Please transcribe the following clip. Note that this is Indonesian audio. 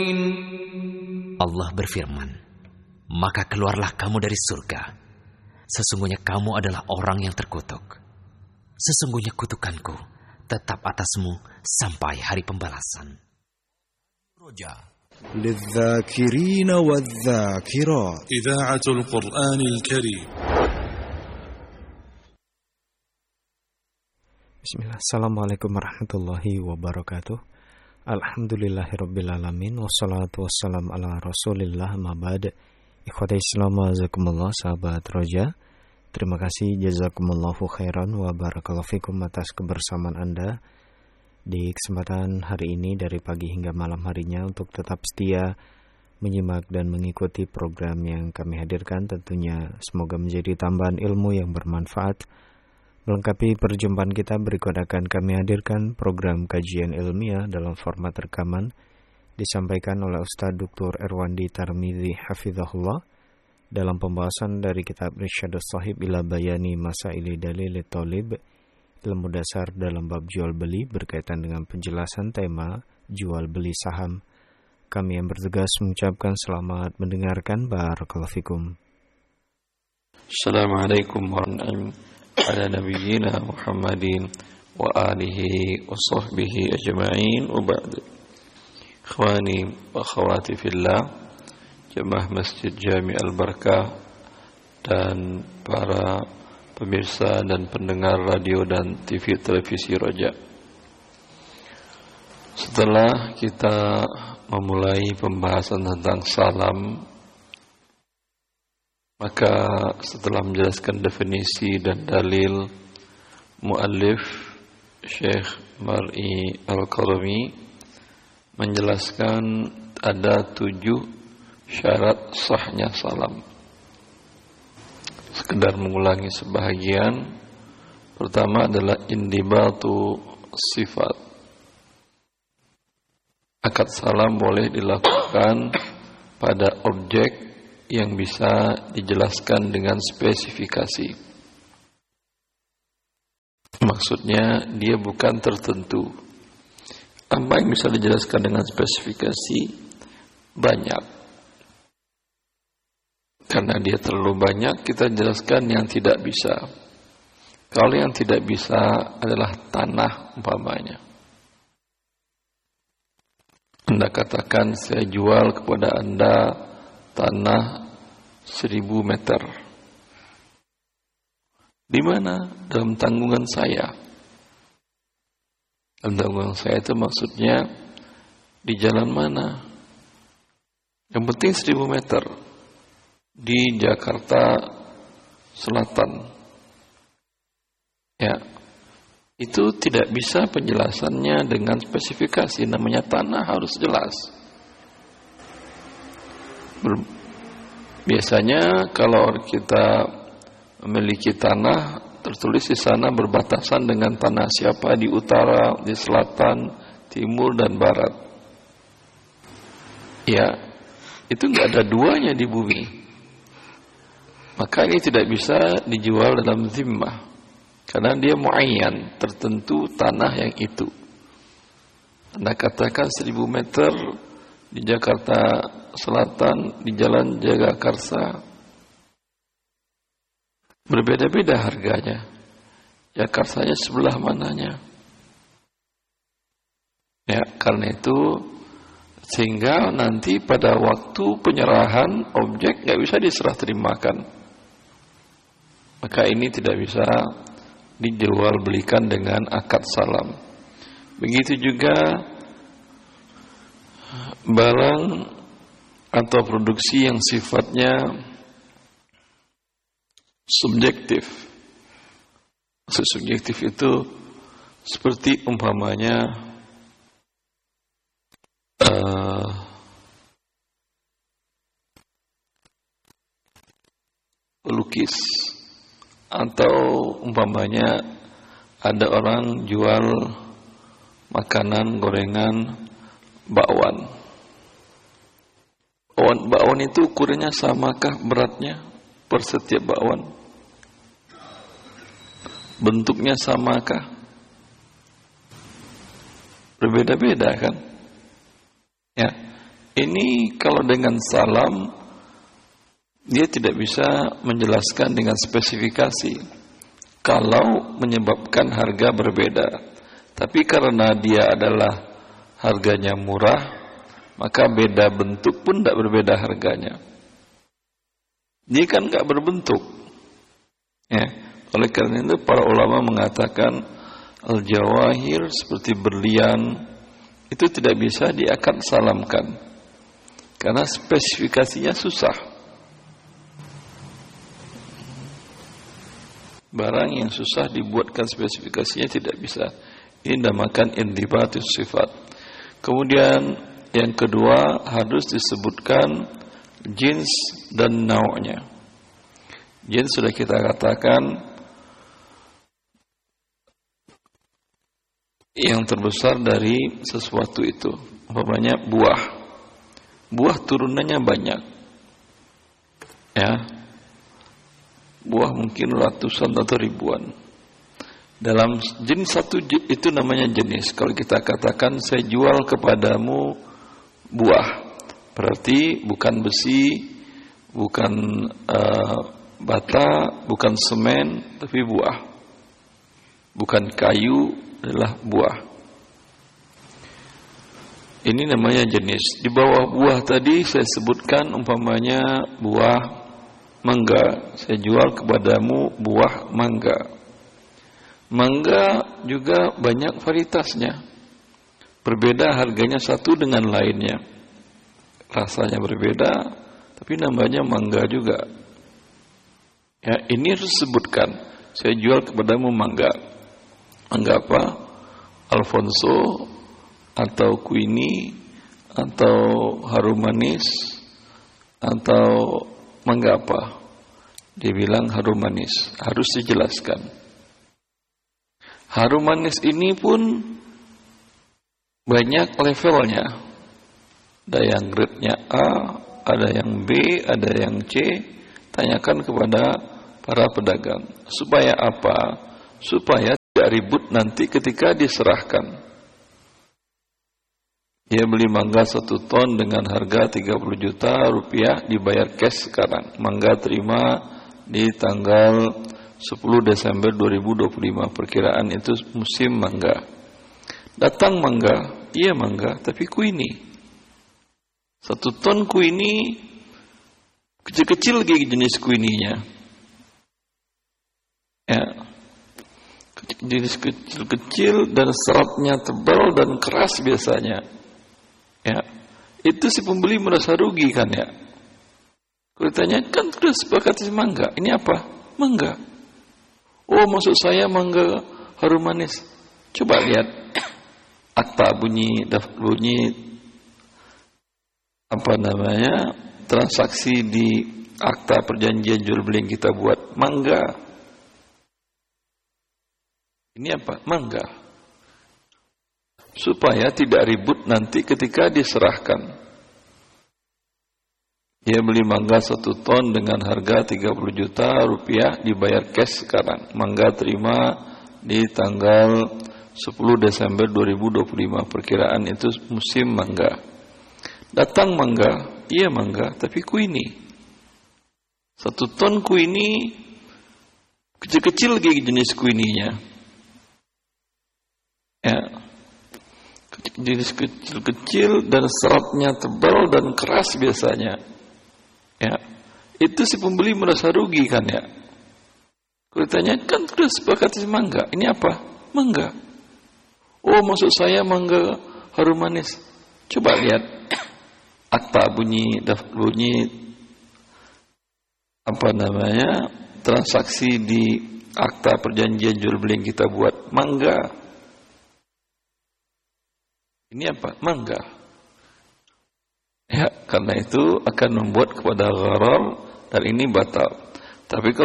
Allah berfirman, maka keluarlah kamu dari surga. Sesungguhnya kamu adalah orang yang terkutuk. Sesungguhnya kutukanku tetap atasmu sampai hari pembalasan. Roja. للذاكرين والذاكرات إذاعة القرآن الكريم. Bismillah. Assalamualaikum warahmatullahi wabarakatuh. Alhamdulillahirrabbilalamin. Wassalatu wassalam ala rasulillah mabad. Ikhwata Islam wazakumullah, sahabat Roja. Terima kasih, jazakumullahu khairan wa barakallahu fikum atas kebersamaan Anda di kesempatan hari ini dari pagi hingga malam harinya untuk tetap setia menyimak dan mengikuti program yang kami hadirkan. Tentunya semoga menjadi tambahan ilmu yang bermanfaat. Melengkapi perjumpaan kita, berikut akan kami hadirkan program kajian ilmiah dalam format rekaman disampaikan oleh Ustaz Dr. Erwandi Tarmizi Hafizahullah dalam pembahasan dari kitab Irsyadus Shahib ila Bayani Masaili Dalil Thalib, ilmu dasar dalam bab jual beli berkaitan dengan penjelasan tema jual beli saham. Kami yang bertugas mengucapkan selamat mendengarkan. Barakallahu fikum. Assalamualaikum warahmatullahi wabarakatuh. Ala nabiyyina Muhammadin wa alihi wa sahbihi ajma'in wa ba'd. Ikhwani wa akhwati fillah, jemaah Masjid Jami' Al-Barakah dan para pemirsa dan pendengar radio dan TV televisi Roja. Setelah kita memulai pembahasan tentang salam, maka setelah menjelaskan definisi dan dalil, muallif Syekh Mar'i Al-Qarami menjelaskan ada 7 syarat sahnya salam. Sekedar mengulangi sebahagian. Pertama adalah indibatu sifat. Akad salam boleh dilakukan pada objek yang bisa dijelaskan dengan spesifikasi. Maksudnya dia bukan tertentu. Apa yang bisa dijelaskan dengan spesifikasi? Banyak. Karena dia terlalu banyak, kita jelaskan yang tidak bisa. Kalau yang tidak bisa adalah tanah umpamanya. Anda katakan, saya jual kepada Anda tanah 1000 meter. Di mana? Dalam tanggungan saya. Dalam tanggungan saya itu maksudnya di jalan mana? Yang penting 1000 meter. Di Jakarta Selatan. Ya. Itu tidak bisa penjelasannya dengan spesifikasi. Namanya tanah harus jelas. Biasanya kalau kita memiliki tanah, tertulis di sana berbatasan dengan tanah siapa di utara, di selatan, timur dan barat. Ya, itu nggak ada duanya di bumi. Maka ini tidak bisa dijual dalam zimmah, karena dia muayyan, tertentu tanah yang itu. Anda katakan 1000 meter di Jakarta Selatan, di Jalan Jagakarsa. Berbeda-beda harganya. Jagakarsa sebelah mananya. Ya, karena itu sehingga nanti pada waktu penyerahan objek nggak bisa diserah terimakan. Maka ini tidak bisa dijual belikan dengan akad salam. Begitu juga barang atau produksi yang sifatnya subjektif. Maksud subjektif itu seperti umpamanya pelukis, atau umpamanya ada orang jual makanan gorengan bakwan. Bakwan itu ukurannya samakah beratnya per setiap bakwan? Bentuknya samakah? Berbeda-beda kan? Ya. Ini kalau dengan salam dia tidak bisa menjelaskan dengan spesifikasi kalau menyebabkan harga berbeda. Tapi karena dia adalah harganya murah, maka beda bentuk pun tidak berbeda harganya. Dia kan nggak berbentuk. Ya. Oleh karena itu para ulama mengatakan al-jawahir seperti berlian itu tidak bisa diakad salamkan karena spesifikasinya susah. Barang yang susah dibuatkan spesifikasinya tidak bisa. Ini dinamakan indibatus sifat. Kemudian yang kedua harus disebutkan jins dan nau'nya. Jins sudah kita katakan yang terbesar dari sesuatu itu. Umpamanya buah. Buah turunannya banyak. Ya. Buah mungkin ratusan atau ribuan. Dalam jenis satu itu namanya jenis. Kalau kita katakan saya jual kepadamu buah, berarti bukan besi, bukan bata, bukan semen, tapi buah. Bukan kayu, adalah buah. Ini namanya jenis. Di bawah buah tadi saya sebutkan umpamanya buah mangga. Saya jual kepadamu buah mangga. Mangga juga banyak varietasnya. Berbeda harganya satu dengan lainnya. Rasanya berbeda, tapi namanya mangga juga. Ya, ini harus disebutkan. Saya jual kepadamu mangga. Mangga apa? Alfonso atau Queenie atau harum manis atau mangga apa? Dia bilang harum manis. Harus dijelaskan. Harum manis ini pun banyak levelnya. Ada yang grade-nya A, ada yang B, ada yang C. Tanyakan kepada para pedagang. Supaya apa? Supaya tidak ribut nanti ketika diserahkan. Dia beli mangga 1 ton dengan harga 30 juta rupiah, dibayar cash sekarang. Mangga terima di tanggal 10 Desember 2025. Perkiraan itu musim mangga. Datang mangga, iya mangga, tapi Queenie. 1 ton Queenie, kecil-kecil lagi jenis Queenie-nya. Ya. Jenis kecil-kecil dan seratnya tebal dan keras biasanya. Ya. Itu si pembeli merasa rugi kan ya. Kalau ditanya, kan sudah sepakat mangga. Ini apa? Mangga. Oh, maksud saya mangga harum manis. Coba lihat akta bunyi apa namanya? Transaksi di akta perjanjian jual beli yang kita buat. Mangga. Ini apa? Mangga. Supaya tidak ribut nanti ketika diserahkan. Dia beli mangga 1 ton dengan harga 30 juta rupiah, dibayar cash sekarang. Mangga terima di tanggal 10 Desember 2025. Perkiraan itu musim mangga. Datang mangga, iya mangga, tapi Queenie. 1 ton Queenie, kecil-kecil lagi jenis Queenie-nya. Ya. Jenis kecil-kecil dan seratnya tebal dan keras biasanya. Ya, itu si pembeli merasa rugi kan ya. Kalau ditanya, kan sudah sepakat mangga. Ini apa? Mangga. Oh, maksud saya mangga harum manis. Coba lihat akta bunyi apa namanya? Transaksi di akta perjanjian jual beli yang kita buat. Mangga. Ini apa? Mangga. Ya, karena itu akan membuat kepada gharar dan ini batal. Tapi kalau